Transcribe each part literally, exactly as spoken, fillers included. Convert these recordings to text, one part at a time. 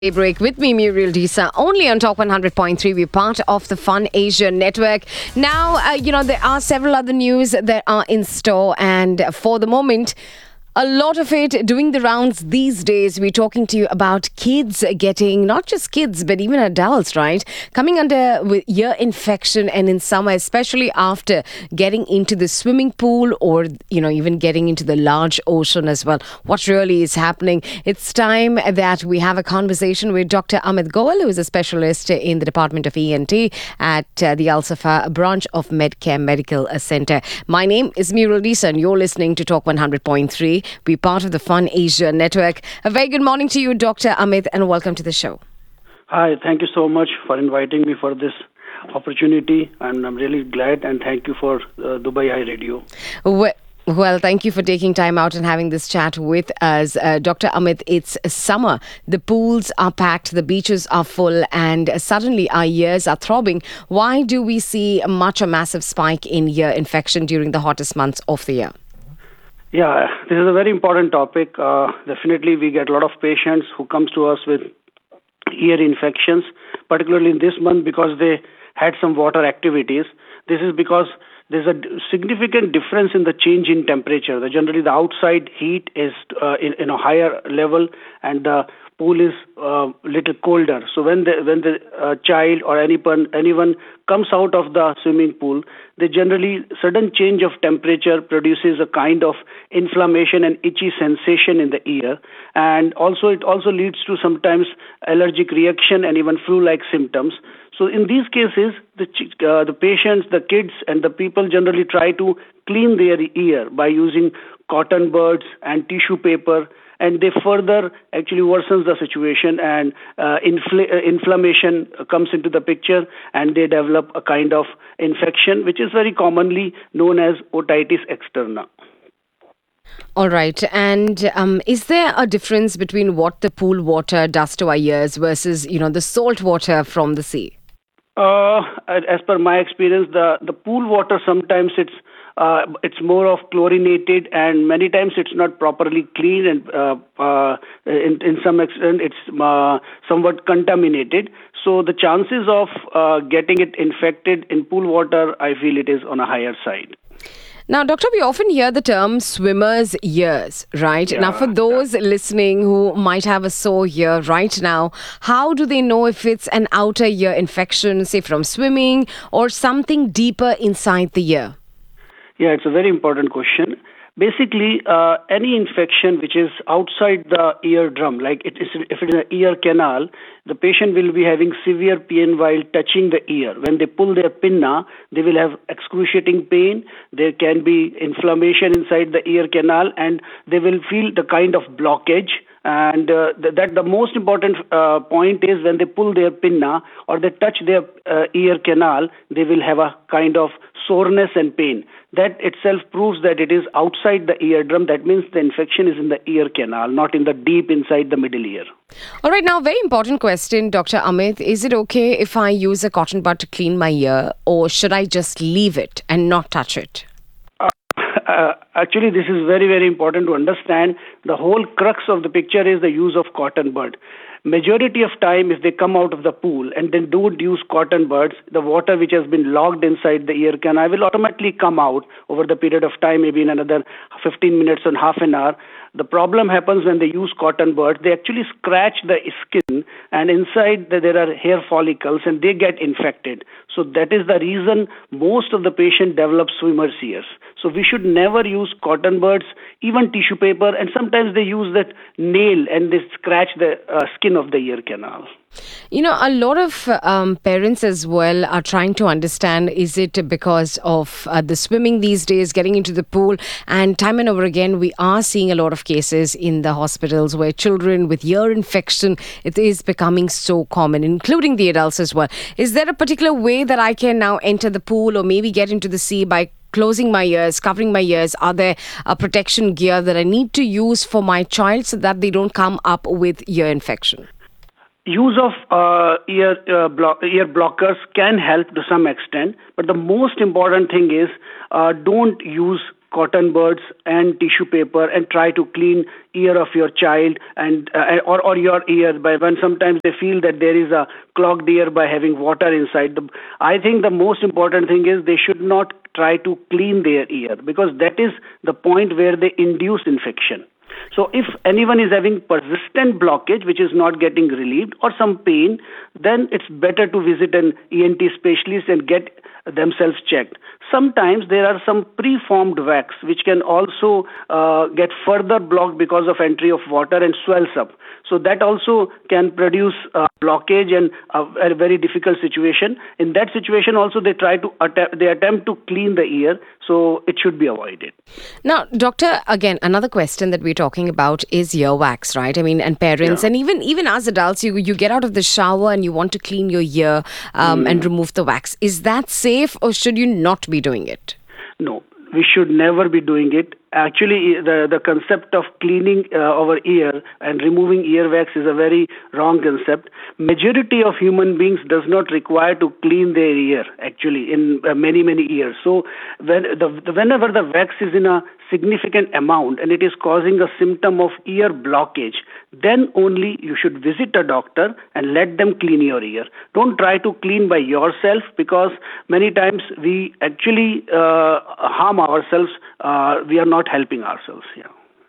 Daybreak with me, Muriel Disa, only on Top one hundred point three. We're part of the Fun Asia network. Now, uh, you know, there are several other news that are in store, and for the moment, a lot of it doing the rounds these days. We're talking to you about kids getting, not just kids, but even adults, right? Coming under with ear infection, and in summer, especially after getting into the swimming pool or, you know, even getting into the large ocean as well. What really is happening? It's time that we have a conversation with Doctor Amit Goel, who is a specialist in the Department of E N T at uh, the Al Safa branch of Medcare Medical Center. My name is Muriel Disa, and you're listening to Talk one hundred point three. Be part of the Fun Asia network. A very good morning to you, Doctor Amit, and welcome to the show. Hi, thank you so much for inviting me for this opportunity, and I'm really glad, and thank you for uh, Dubai Eye Radio. Well, Well, thank you for taking time out and having this chat with us. Uh, Doctor Amit, it's summer. The pools are packed, the beaches are full, and suddenly our ears are throbbing. Why do we see much a massive spike in ear infection during the hottest months of the year? Yeah, this is a very important topic. Uh, definitely, we get a lot of patients who comes to us with ear infections, particularly in this month because they had some water activities. This is because there's a significant difference in the change in temperature. The, generally, the outside heat is uh, in, in a higher level, and the pool is a uh, little colder. So when the when the uh, child or anyone anyone comes out of the swimming pool, they generally sudden change of temperature produces a kind of inflammation and itchy sensation in the ear, and also it also leads to sometimes allergic reaction and even flu-like symptoms. So in these cases, the uh, the patients, the kids, and the people generally try to clean their ear by using cotton buds and tissue paper, and they further actually worsens the situation, and uh, infl- uh, inflammation comes into the picture, and they develop a kind of infection, which is very commonly known as otitis externa. All right. And um, is there a difference between what the pool water does to our ears versus, you know, the salt water from the sea? Uh, as per my experience, the, the pool water sometimes it's uh, it's more of chlorinated, and many times it's not properly clean, and uh, uh, in, in some extent it's uh, somewhat contaminated. So the chances of uh, getting it infected in pool water, I feel it is on a higher side. Now, Doctor, we often hear the term swimmer's ears, right? Yeah, now, for those yeah. listening who might have a sore ear right now, how do they know if it's an outer ear infection, say from swimming, or something deeper inside the ear? Yeah, it's a very important question. Basically, uh, any infection which is outside the eardrum, like it is, if it is an ear canal, the patient will be having severe pain while touching the ear. When they pull their pinna, they will have excruciating pain. There can be inflammation inside the ear canal, and they will feel the kind of blockage. And uh, th- that the most important uh, point is when they pull their pinna or they touch their uh, ear canal, they will have a kind of soreness and pain. That itself proves that it is outside the eardrum. That means the infection is in the ear canal, not in the deep inside the middle ear. All right, now, very important question, Doctor Amit. Is it okay if I use a cotton bud to clean my ear, or should I just leave it and not touch it? Uh, actually, this is very, very important to understand. The whole crux of the picture is the use of cotton bud. Majority of time, if they come out of the pool and then don't use cotton buds, the water which has been locked inside the ear canal will automatically come out over the period of time, maybe in another fifteen minutes and half an hour. The problem happens when they use cotton buds. They actually scratch the skin, and inside the, there are hair follicles, and they get infected. So that is the reason most of the patient develop swimmer's ears. So we should never use cotton buds, even tissue paper, and sometimes they use that nail and they scratch the uh, skin of the ear canal. You know, a lot of um, parents as well are trying to understand, is it because of uh, the swimming these days, getting into the pool, and time and over again, we are seeing a lot of cases in the hospitals where children with ear infection, it is becoming so common, including the adults as well. Is there a particular way that I can now enter the pool or maybe get into the sea by closing my ears, covering my ears? Are there uh, protection gear that I need to use for my child so that they don't come up with ear infection? Use of uh, ear uh, block, ear blockers can help to some extent, but the most important thing is uh, don't use cotton buds and tissue paper and try to clean ear of your child and uh, or, or your ear by when sometimes they feel that there is a clogged ear by having water inside. The, I think the most important thing is they should not try to clean their ear, because that is the point where they induce infection. So if anyone is having persistent blockage which is not getting relieved or some pain, then it's better to visit an E N T specialist and get themselves checked. Sometimes there are some preformed wax which can also uh, get further blocked because of entry of water and swells up. So that also can produce uh, blockage and a, a very difficult situation. In that situation also they try to att- they attempt to clean the ear, so it should be avoided. Now, doctor, again, another question that we're talking about is earwax, right? I mean, and parents, Yeah. and even even as adults, you you get out of the shower and you want to clean your ear um, Mm. and remove the wax. Is that safe, or should you not be doing it? No, we should never be doing it. Actually, the, the concept of cleaning uh, our ear and removing earwax is a very wrong concept. Majority of human beings does not require to clean their ear, actually, in uh, many, many years. So when the, the, whenever the wax is in a significant amount and it is causing a symptom of ear blockage, then only you should visit a doctor and let them clean your ear. Don't try to clean by yourself, because many times we actually uh, harm ourselves. Uh, we are not helping ourselves here.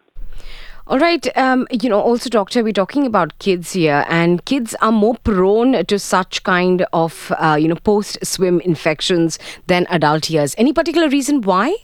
All right. Um, you know, also, doctor, we're talking about kids here, and kids are more prone to such kind of, uh, you know, post-swim infections than adult ears. Any particular reason why?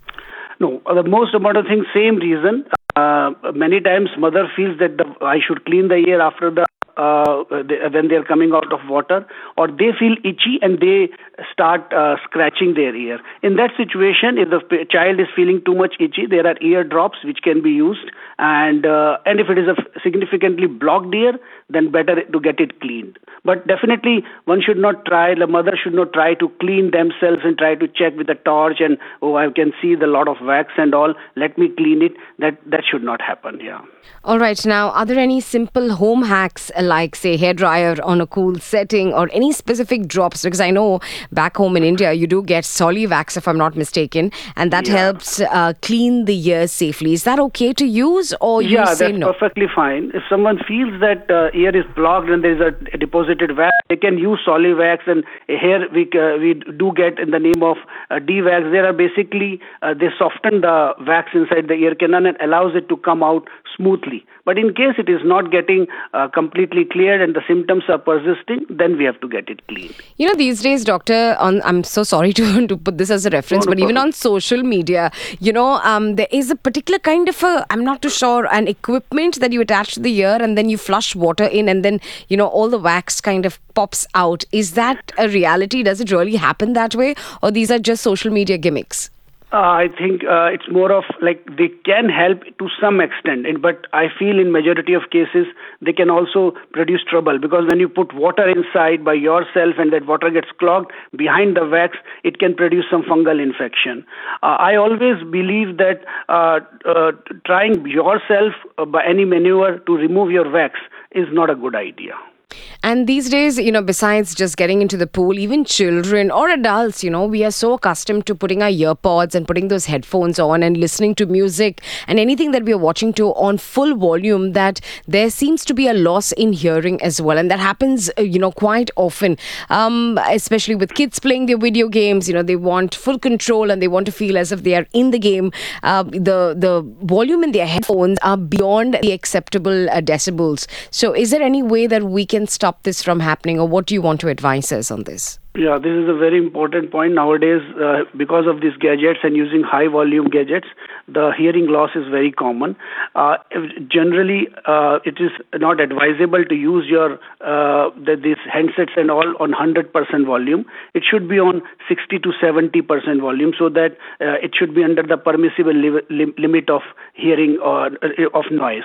No, uh, the most important thing, same reason. Uh, many times mother feels that the, I should clean the ear after the uh, they, when they are coming out of water, or they feel itchy and they start uh, scratching their ear. In that situation, if the p- child is feeling too much itchy, there are ear drops which can be used, and uh, and if it is a f- significantly blocked ear, then better to get it cleaned. But definitely one should not try, the mother should not try to clean themselves and try to check with a torch and, oh, I can see the lot of wax and all, let me clean it. That that should not happen, yeah. All right. Now, are there any simple home hacks uh, like, say, hairdryer on a cool setting, or any specific drops? Because I know back home in India, you do get Solivax, if I'm not mistaken, and that Yeah. helps uh, clean the ears safely. Is that okay to use, or you Yeah, say that's no? perfectly fine. If someone feels that uh, ear is blocked and there is a, a deposited wax, they can use Solivax, and here we uh, we do get in the name of uh, D-Wax. They are basically, uh, they soften the wax inside the ear canal and allows it to come out smoothly. But in case it is not getting uh, completely cleared and the symptoms are persisting, then we have to get it cleaned. You know, these days, doctor, on I'm so sorry to, to put this as a reference, No, no but even problem. on social media, you know, um, there is a particular kind of a, I'm not too sure, an equipment that you attach to the ear and then you flush water in, and then, you know, all the wax kind of pops out. Is that a reality? Does it really happen that way? Or these are just social media gimmicks? Uh, I think uh, it's more of like they can help to some extent, and, but I feel in majority of cases they can also produce trouble, because when you put water inside by yourself and that water gets clogged behind the wax, it can produce some fungal infection. Uh, I always believe that uh, uh, trying yourself uh, by any maneuver to remove your wax is not a good idea. And these days, you know, besides just getting into the pool, even children or adults, you know, we are so accustomed to putting our ear pods and putting those headphones on and listening to music and anything that we are watching to on full volume, that there seems to be a loss in hearing as well. And that happens, uh, you know, quite often, um, especially with kids playing their video games. You know, they want full control and they want to feel as if they are in the game. Uh, the, the volume in their headphones are beyond the acceptable uh, decibels. So is there any way that we can stop this from happening, or what do you want to advise us on this? Yeah, this is a very important point nowadays. Uh, because of these gadgets and using high volume gadgets, the hearing loss is very common. Uh, generally, uh, it is not advisable to use your uh, the, these handsets and all on one hundred percent volume. It should be on sixty to seventy percent volume, so that uh, it should be under the permissible li- lim- limit of hearing or uh, of noise.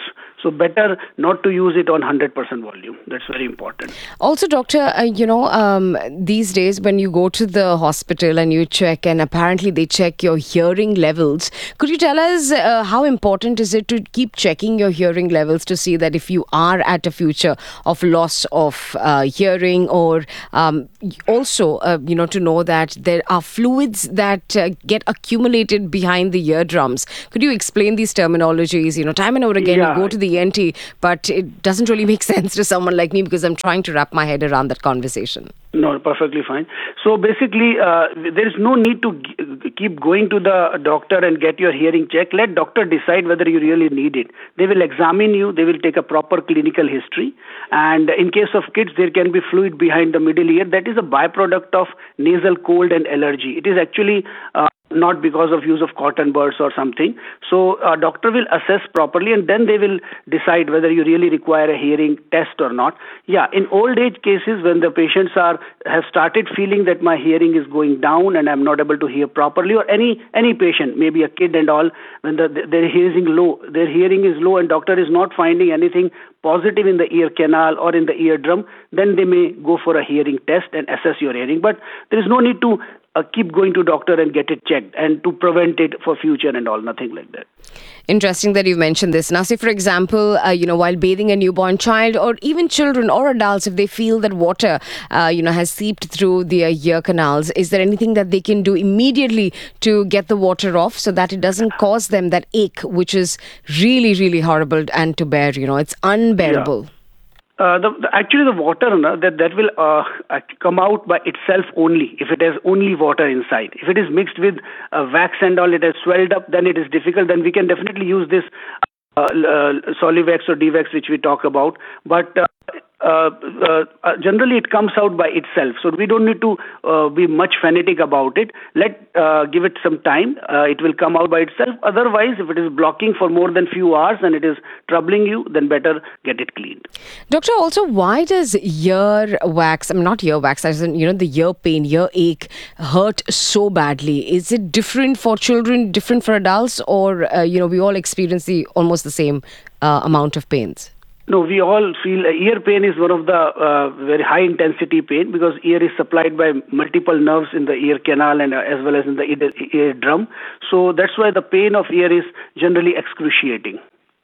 So better not to use it on one hundred percent volume. That's very important. Also, doctor, uh, you know, um, these days when you go to the hospital and you check, and apparently they check your hearing levels, could you tell us uh, how important is it to keep checking your hearing levels to see that if you are at a future of loss of uh, hearing, or um, also, uh, you know, to know that there are fluids that uh, get accumulated behind the eardrums? Could you explain these terminologies? You know, time and over again, Yeah. you go to the E N T, but it doesn't really make sense to someone like me because I'm trying to wrap my head around that conversation. No, perfectly fine. So basically, uh, there is no need to g- keep going to the doctor and get your hearing checked. Let doctor decide whether you really need it. They will examine you. They will take a proper clinical history. And in case of kids, there can be fluid behind the middle ear. That is a byproduct of nasal cold and allergy. It is actually uh, not because of use of cotton buds or something. So a doctor will assess properly, and then they will decide whether you really require a hearing test or not. Yeah, in old age cases, when the patients are have started feeling that my hearing is going down and I'm not able to hear properly, or any any patient, maybe a kid and all, when the, their hearing low, their hearing is low, and doctor is not finding anything positive in the ear canal or in the eardrum, then they may go for a hearing test and assess your hearing. But there is no need to uh, keep going to doctor and get it checked and to prevent it for future and all, nothing like that. Interesting that you've mentioned this. Now, say, for example, uh, you know, while bathing a newborn child, or even children or adults, if they feel that water, uh, you know, has seeped through their ear canals, is there anything that they can do immediately to get the water off so that it doesn't cause them that ache, which is really, really horrible and to bear? You know, it's unbearable. Yeah. Uh, the, the, actually, the water no, that that will uh, come out by itself only if it has only water inside. If it is mixed with uh, wax and all, it has swelled up, then it is difficult. Then we can definitely use this uh, uh, Solivax or Devax, which we talk about. But uh, uh, uh, uh, generally, it comes out by itself. So we don't need to uh, be much fanatic about it. Let uh, give it some time. Uh, it will come out by itself. Otherwise, if it is blocking for more than few hours and it is troubling you, then better get it cleaned. Doctor, also, why does ear wax, I mean, not ear wax, as in, you know, the ear pain, ear ache hurt so badly? Is it different for children, different for adults, or, uh, you know, we all experience the almost the same uh, amount of pains? No, we all feel uh, ear pain is one of the uh, very high intensity pain because ear is supplied by multiple nerves in the ear canal and uh, as well as in the ear, eardrum. So that's why the pain of ear is generally excruciating.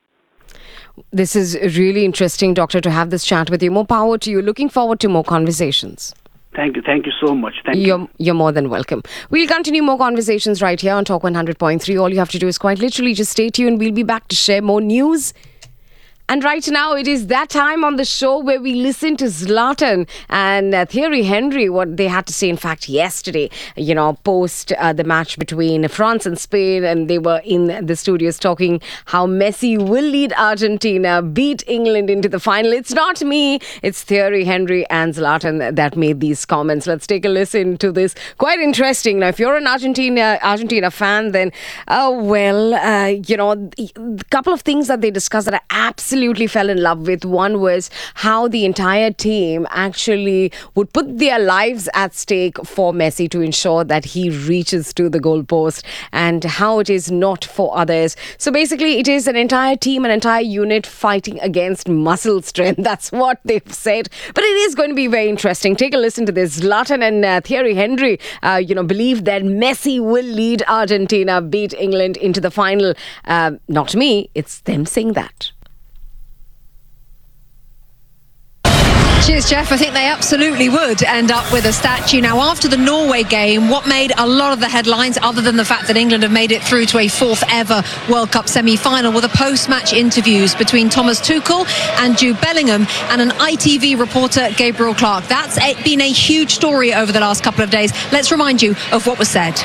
This is really interesting, Doctor, to have this chat with you. More power to you. Looking forward to more conversations. Thank you. Thank you so much. Thank you're, you. You're more than welcome. We'll continue more conversations right here on Talk one hundred point three. All you have to do is quite literally just stay tuned. We'll be back to share more news. And right now, it is that time on the show where we listen to Zlatan and uh, Thierry Henry, what they had to say, in fact, yesterday, you know, post uh, the match between France and Spain. And they were in the studios talking how Messi will lead Argentina, beat England into the final. It's not me, it's Thierry Henry and Zlatan that made these comments. Let's take a listen to this. Quite interesting. Now, if you're an Argentina Argentina fan, then, oh, well, uh, you know, a couple of things that they discussed that are absolutely Absolutely fell in love with. One was how the entire team actually would put their lives at stake for Messi to ensure that he reaches to the goalpost, and how it is not for others. So basically, it is an entire team, an entire unit fighting against muscle strength. That's what they've said. But it is going to be very interesting. Take a listen to this. Zlatan and uh, Thierry Henry, uh, you know, believe that Messi will lead Argentina, beat England into the final. Uh, not me. It's them saying that. Cheers, Jeff. I think they absolutely would end up with a statue. Now, after the Norway game, what made a lot of the headlines, other than the fact that England have made it through to a fourth ever World Cup semi-final, were the post-match interviews between Thomas Tuchel and Jude Bellingham and an I T V reporter, Gabriel Clark. That's been a huge story over the last couple of days. Let's remind you of what was said.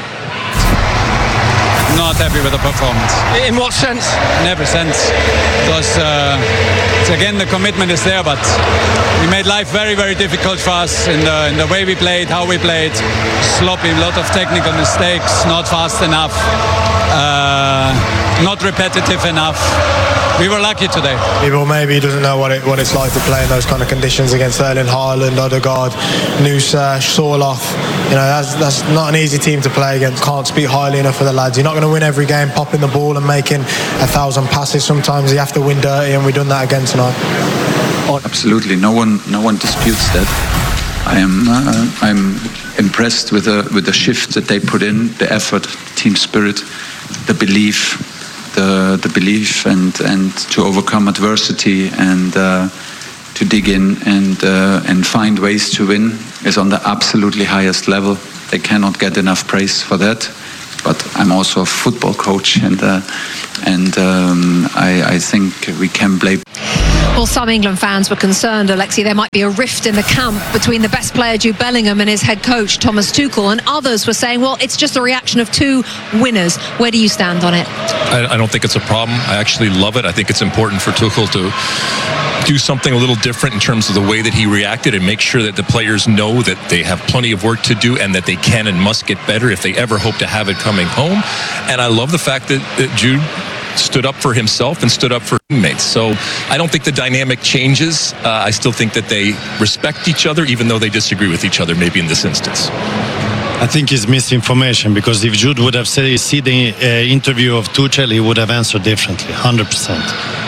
Not happy with the performance. In what sense? In every sense. Because uh, again the commitment is there, but we made life very, very difficult for us in the in the way we played, how we played. Sloppy, a lot of technical mistakes, not fast enough. Uh, not repetitive enough. We were lucky today. People maybe doesn't know what it what it's like to play in those kind of conditions against Erling Haaland, Odegaard, Nusa, Sorloth. You know, that's that's not an easy team to play against. Can't speak highly enough of the lads. You're not going to win every game popping the ball and making a thousand passes. Sometimes you have to win dirty, and we've done that again tonight. Absolutely, no one no one disputes that. I am uh, I'm impressed with the with the shift that they put in, the effort, team spirit, the belief. The, the belief and, and to overcome adversity and uh, to dig in and uh, and find ways to win is on the absolutely highest level. They cannot get enough praise for that. But I'm also a football coach, and uh, and um, I, I think we can blame. Well, some England fans were concerned, Alexi, there might be a rift in the camp between the best player Jude Bellingham and his head coach Thomas Tuchel, and others were saying, well, it's just a reaction of two winners. Where do you stand on it? I, I don't think it's a problem. I actually love it. I think it's important for Tuchel to do something a little different in terms of the way that he reacted and make sure that the players know that they have plenty of work to do and that they can and must get better if they ever hope to have it coming home. And I love the fact that, that Jude stood up for himself and stood up for teammates. So I don't think the dynamic changes. Uh, I still think that they respect each other, even though they disagree with each other, maybe in this instance. I think it's misinformation, because if Jude would have said, see the uh, interview of Tuchel, he would have answered differently, one hundred percent.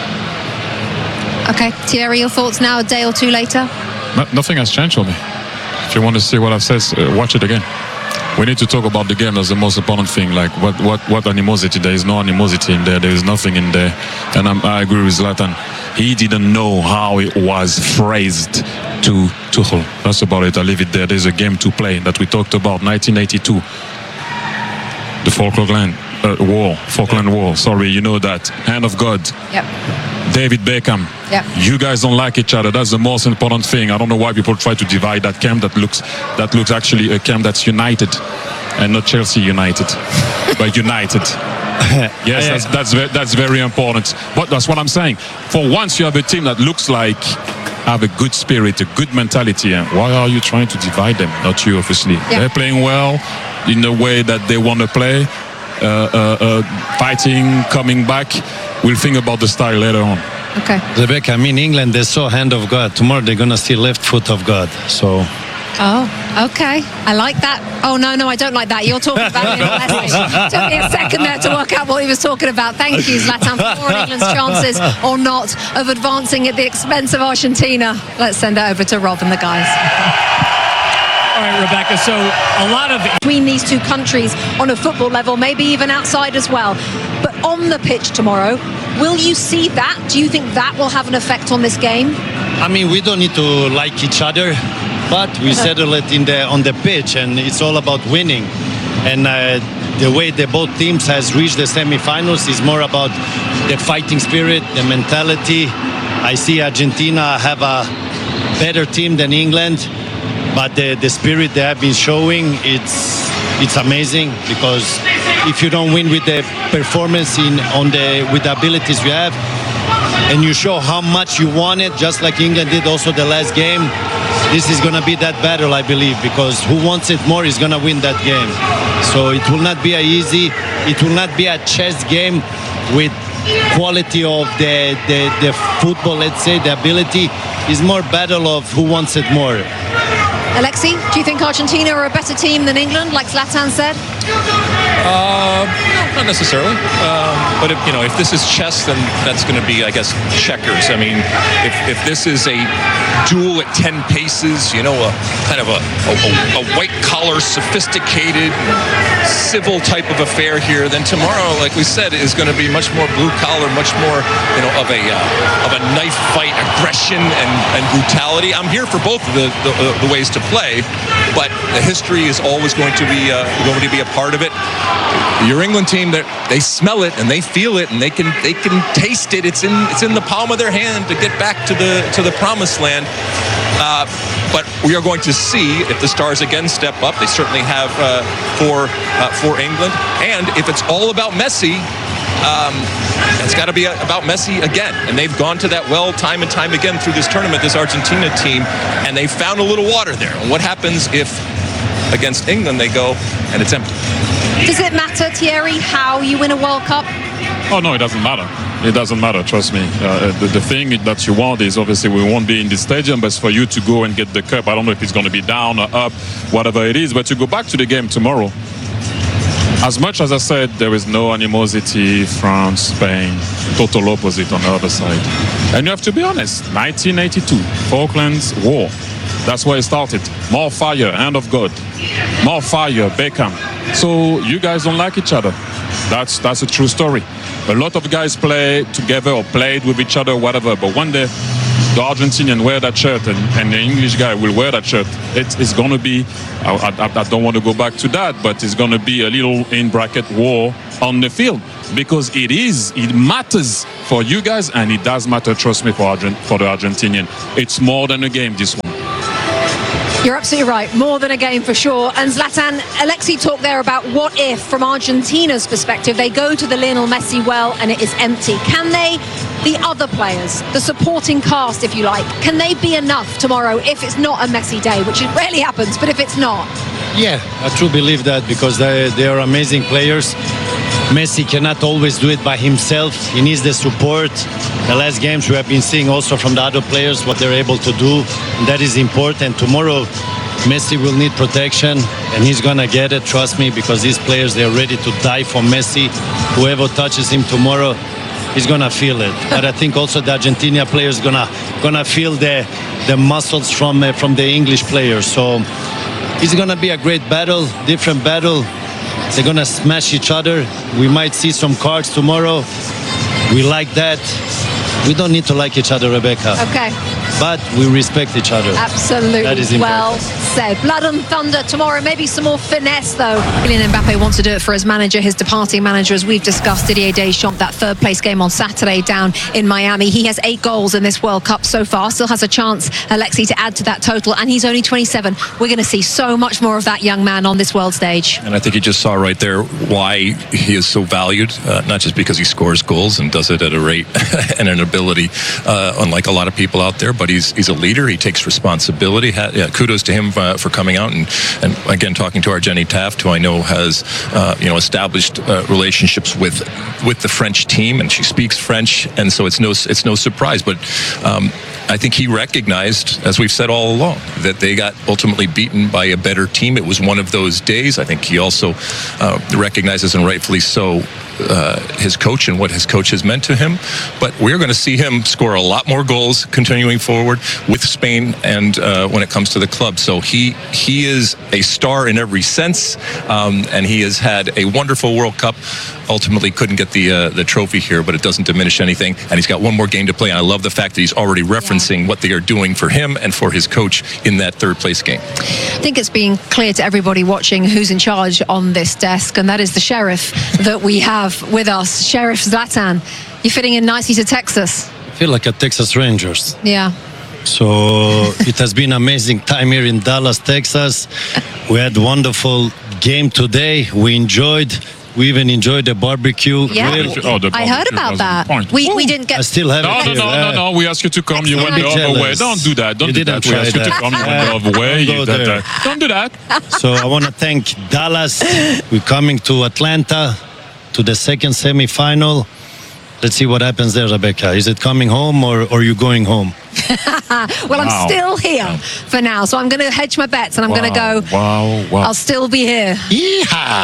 Okay, Thierry, your thoughts now, a day or two later? No, nothing has changed for me. If you want to see what I've said, uh, watch it again. We need to talk about the game. That's the most important thing. Like what, what, what animosity? There is no animosity in there. There is nothing in there. And I'm, I agree with Zlatan. He didn't know how it was phrased to Tuchel. That's about it. I leave it there. There's a game to play that we talked about. nineteen eighty-two, the Falkland uh, War. Falkland yeah. War. Sorry, you know that. Hand of God. Yep. David Beckham. Yep. You guys don't like each other. That's the most important thing. I don't know why people try to divide that camp. That looks that looks actually a camp that's united, and not Chelsea United, but united. Yes, that's that's very, that's very important. But that's what I'm saying. For once, you have a team that looks like have a good spirit, a good mentality. And why are you trying to divide them? Not you, obviously. Yeah. They're playing well in the way that they want to play, uh, uh, uh, fighting, coming back. We'll think about the style later on. Okay. Rebecca, I mean, England, they saw hand of God. Tomorrow they're going to see left foot of God. So. Oh, okay. I like that. Oh, no, no, I don't like that. You're talking about Lionel Messi. Took me a second there to work out what he was talking about. Thank you, Zlatan, for England's chances or not of advancing at the expense of Argentina. Let's send it over to Rob and the guys. All right, Rebecca, so a lot of... Between these two countries on a football level, maybe even outside as well. But on the pitch tomorrow, will you see that? Do you think that will have an effect on this game? I mean, we don't need to like each other, but we settle it in the on the pitch, and it's all about winning. And uh, the way the both teams has reached the semi-finals is more about the fighting spirit, the mentality. I see Argentina have a better team than England, but the, the spirit they have been showing, it's it's amazing, because if you don't win with the performance in on the with the abilities you have, and you show how much you want it, just like England did also the last game, this is going to be that battle, I believe, because who wants it more is going to win that game. So it will not be a easy, it will not be a chess game with quality of the, the, the football, let's say, the ability. Is more battle of who wants it more. Alexi, do you think Argentina are a better team than England, like Zlatan said? Uh, no, not necessarily. Um, but if, you know, if this is chess, then that's going to be, I guess, checkers. I mean, if, if this is a duel at ten paces, you know, a kind of a, a, a white-collar, sophisticated, civil type of affair here, then tomorrow, like we said, is going to be much more blue-collar, much more, you know, of a uh, of a knife fight, aggression and, and brutality. I'm here for both of the, the, the ways to play, but the history is always going to be uh, going to be a part of it. Your England team, they smell it and they feel it and they can they can taste it. It's in it's in the palm of their hand to get back to the to the promised land. Uh, but we are going to see if the Stars again step up. They certainly have uh, for uh, for England. And if it's all about Messi, um, it's got to be about Messi again. And they've gone to that well time and time again through this tournament, this Argentina team, and they found a little water there. And what happens if against England they go and it's empty? Does it matter, Thierry, how you win a World Cup? Oh no, it doesn't matter. It doesn't matter, trust me. Uh, the, the thing that you want is obviously we won't be in the stadium, but it's for you to go and get the cup. I don't know if it's going to be down or up, whatever it is, but to go back to the game tomorrow. As much as I said, there is no animosity, France, Spain, total opposite on the other side. And you have to be honest, nineteen eighty-two, Falklands War. That's where it started. More fire, hand of God. More fire, Beckham. So you guys don't like each other. That's that's a true story. A lot of guys play together or played with each other, whatever. But one day, the Argentinian wear that shirt and, and the English guy will wear that shirt. It, it's going to be, I, I, I don't want to go back to that, but it's going to be a little in bracket war on the field. Because it is, it matters for you guys, and it does matter, trust me, for, Argent, for the Argentinian. It's more than a game, this one. You're absolutely right. More than a game for sure. And Zlatan, Alexi talked there about what if, from Argentina's perspective, they go to the Lionel Messi well and it is empty. Can they, the other players, the supporting cast, if you like, can they be enough tomorrow if it's not a Messi day, which it rarely happens, but if it's not? Yeah, I truly believe that because they, they are amazing players. Messi cannot always do it by himself. He needs the support. The last games we have been seeing also from the other players what they're able to do. And that is important. Tomorrow, Messi will need protection, and he's going to get it, trust me, because these players, they're ready to die for Messi. Whoever touches him tomorrow, he's going to feel it. But I think also the Argentina players are going to gonna feel the, the muscles from, uh, from the English players. So it's going to be a great battle, different battle. They're going to smash each other. We might see some cards tomorrow. We like that. We don't need to like each other, Rebecca. Okay. But we respect each other. Absolutely. That is important. Well said. Blood and thunder tomorrow. Maybe some more finesse, though. Kylian Mbappe wants to do it for his manager, his departing manager, as we've discussed. Didier Deschamps, that third place game on Saturday down in Miami. He has eight goals in this World Cup so far. Still has a chance, Alexi, to add to that total. And he's only twenty-seven. We're going to see so much more of that young man on this world stage. And I think you just saw right there why he is so valued, uh, not just because he scores goals and does it at a rate and an ability, uh, unlike a lot of people out there, but he's he's a leader. He takes responsibility. Ha- yeah, kudos to him uh, for coming out and, and again talking to our Jenny Taft, who I know has uh, you know established uh, relationships with with the French team, and she speaks French, and so it's no it's no surprise. But um, I think he recognized, as we've said all along, that they got ultimately beaten by a better team. It was one of those days. I think he also uh, recognizes, and rightfully so, Uh, his coach and what his coach has meant to him. But we're going to see him score a lot more goals continuing forward with Spain and uh, when it comes to the club. So he he is a star in every sense, um, and he has had a wonderful World Cup. Ultimately couldn't get the uh, the trophy here, but it doesn't diminish anything. And he's got one more game to play. And I love the fact that he's already referencing yeah. what they are doing for him and for his coach in that third place game. I think it's being clear to everybody watching who's in charge on this desk, and that is the sheriff that we have with us. Sheriff Zlatan, you're fitting in nicely to Texas. I feel like a Texas Rangers. Yeah. So it has been amazing time here in Dallas, Texas. We had wonderful game today. We enjoyed. We even enjoyed the barbecue. Yeah, Really? Oh, the I heard about that. We we didn't get. I still have No, it no, here. no, no, no. We asked you to come. You went the Excellent. other way. Jealous. Don't do that. Don't You do didn't that. We try asked you to that. come. You went the Uh, other way. don't You go did there. that. Don't do that. So I want to thank Dallas. We're coming to Atlanta to the second semifinal. Let's see what happens there, Rebecca. Is it coming home or, or are you going home? Well, I'm Wow. still here for now, so I'm going to hedge my bets and I'm going to go. Wow, wow. I'll still be here. Yeehaw!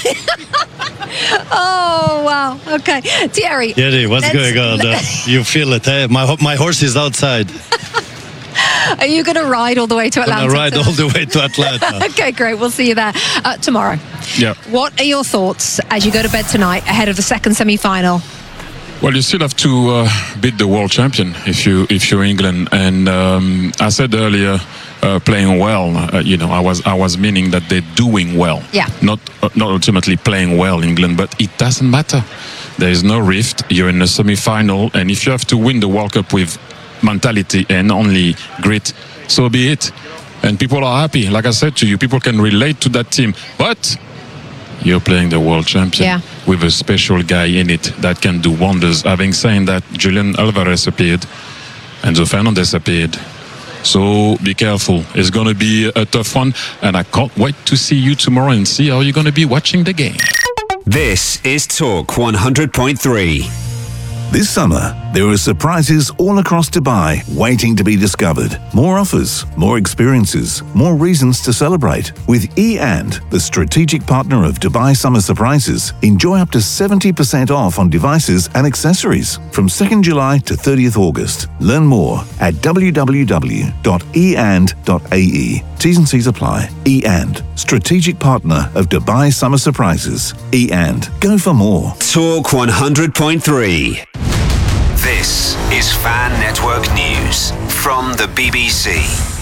Oh wow. Okay, Thierry. Thierry, what's let's- going on? Uh, you feel it, eh? My, ho- my horse is outside. Are you going to ride all the way to I'm Atlanta? going to ride all the way to Atlanta. Okay, great. We'll see you there uh, tomorrow. Yeah. What are your thoughts as you go to bed tonight ahead of the second semi-final? Well, you still have to uh, beat the world champion if you if you're England. And um, I said earlier, uh, playing well. Uh, you know, I was I was meaning that they're doing well. Yeah. Not uh, not ultimately playing well, England, but it doesn't matter. There is no rift. You're in the semi-final, and if you have to win the World Cup with mentality and only grit, so be it. And people are happy. Like I said to you, people can relate to that team, but you're playing the world champion Yeah. with a special guy in it that can do wonders. Having said that, Julian Alvarez appeared, Enzo Fernandez appeared. So be careful. It's going to be a tough one, and I can't wait to see you tomorrow and see how you're going to be watching the game. This is Talk one hundred point three. This summer, there are surprises all across Dubai waiting to be discovered. More offers, more experiences, more reasons to celebrate. With E and, the strategic partner of Dubai Summer Surprises, enjoy up to seventy percent off on devices and accessories from second July to thirtieth August. Learn more at w w w dot e and dot a e. T's and C's apply. E and, strategic partner of Dubai Summer Surprises. E and, go for more. Talk one hundred point three. This is Fan Network News from the B B C.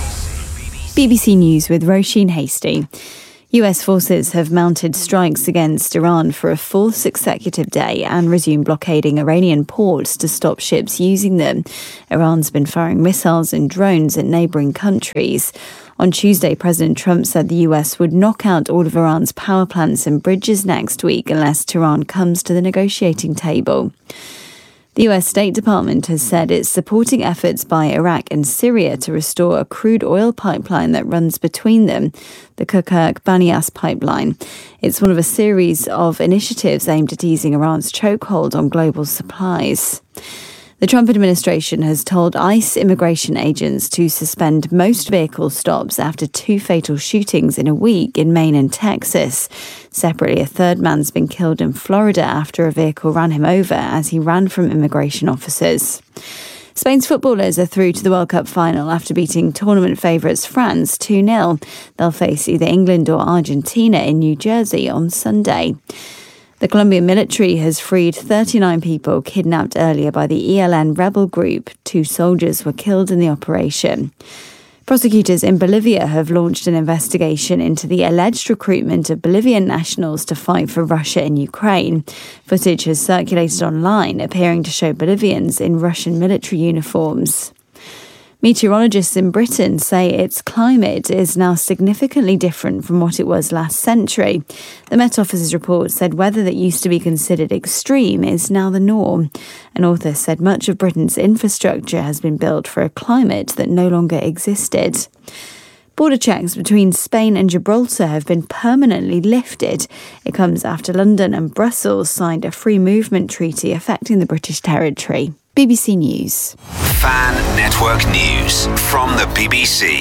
B B C News with Roisin Hasty. U S forces have mounted strikes against Iran for a fourth consecutive day and resumed blockading Iranian ports to stop ships using them. Iran's been firing missiles and drones at neighbouring countries. On Tuesday, President Trump said the U S would knock out all of Iran's power plants and bridges next week unless Tehran comes to the negotiating table. The U S State Department has said it's supporting efforts by Iraq and Syria to restore a crude oil pipeline that runs between them, the Kirkuk-Banias pipeline. It's one of a series of initiatives aimed at easing Iran's chokehold on global supplies. The Trump administration has told ICE immigration agents to suspend most vehicle stops after two fatal shootings in a week in Maine and Texas. Separately, a third man's been killed in Florida after a vehicle ran him over as he ran from immigration officers. Spain's footballers are through to the World Cup final after beating tournament favourites France two nil. They'll face either England or Argentina in New Jersey on Sunday. The Colombian military has freed thirty-nine people kidnapped earlier by the E L N rebel group. Two soldiers were killed in the operation. Prosecutors in Bolivia have launched an investigation into the alleged recruitment of Bolivian nationals to fight for Russia in Ukraine. Footage has circulated online, appearing to show Bolivians in Russian military uniforms. Meteorologists in Britain say its climate is now significantly different from what it was last century. The Met Office's report said weather that used to be considered extreme is now the norm. An author said much of Britain's infrastructure has been built for a climate that no longer existed. Border checks between Spain and Gibraltar have been permanently lifted. It comes after London and Brussels signed a free movement treaty affecting the British territory. B B C News. Fan Network News from the B B C.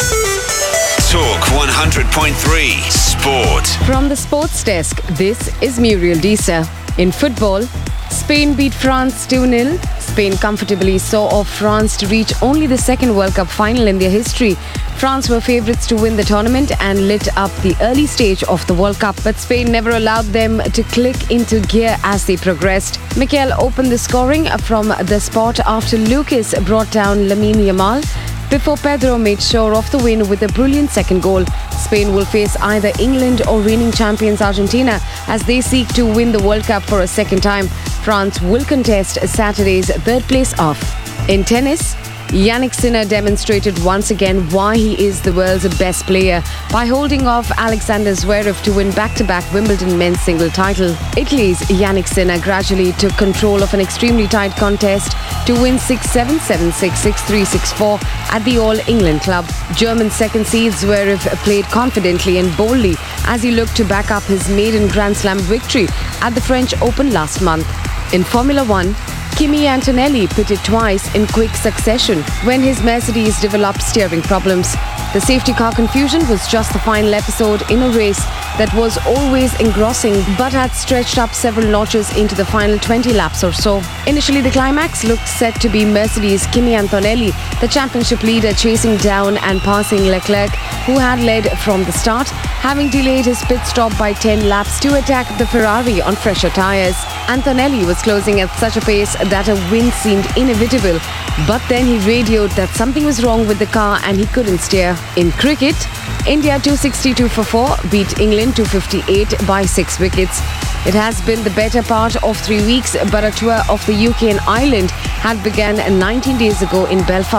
Talk one hundred point three Sport. From the sports desk, this is Muriel Deesa. In football, Spain beat France two nil. Spain comfortably saw off France to reach only the second World Cup final in their history. France were favourites to win the tournament and lit up the early stage of the World Cup, but Spain never allowed them to click into gear as they progressed. Mikel opened the scoring from the spot after Lucas brought down Lamine Yamal, before Pedro made sure of the win with a brilliant second goal. Spain will face either England or reigning champions Argentina as they seek to win the World Cup for a second time. France will contest Saturday's third place off. In tennis, Jannik Sinner demonstrated once again why he is the world's best player by holding off Alexander Zverev to win back-to-back Wimbledon men's single title. Italy's Jannik Sinner gradually took control of an extremely tight contest to win six seven, seven six, six three, six four at the All England Club. German second seed Zverev played confidently and boldly as he looked to back up his maiden Grand Slam victory at the French Open last month. In Formula One, Kimi Antonelli pitted twice in quick succession when his Mercedes developed steering problems. The safety car confusion was just the final episode in a race that was always engrossing but had stretched up several notches into the final twenty laps or so. Initially, the climax looked set to be Mercedes' Kimi Antonelli, the championship leader, chasing down and passing Leclerc, who had led from the start, having delayed his pit stop by ten laps to attack the Ferrari on fresher tyres. Antonelli was closing at such a pace that a win seemed inevitable, but then he radioed that something was wrong with the car and he couldn't steer. In cricket, India two sixty-two for four beat England two fifty-eight by six wickets. It has been the better part of three weeks, but a tour of the U K and Ireland had begun nineteen days ago in Belfast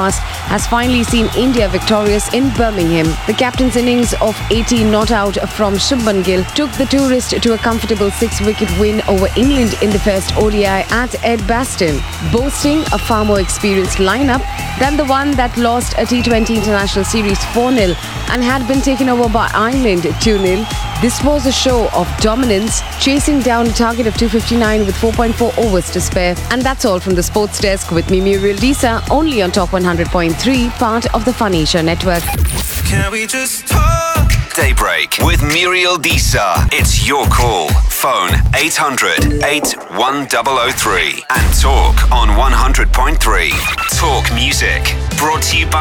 has finally seen India victorious in Birmingham. The captain's innings of eighteen not out from Shubman Gill took the tourist to a comfortable six-wicket win over England in the first O D I at Edgbaston, boasting a far more experienced lineup than the one that lost a T twenty International Series four nil and had been taken over by Ireland two nil. This was a show of dominance, chasing down a target of two fifty-nine with four point four overs to spare. And that's all from the Sports Desk with me, Muriel Disa, only on Talk one hundred point three, part of the Fun Asia Network. Can we just talk? Daybreak with Muriel Disa. It's your call. Phone eight hundred, eight one zero zero three and talk on one hundred point three. Talk music. Brought to you by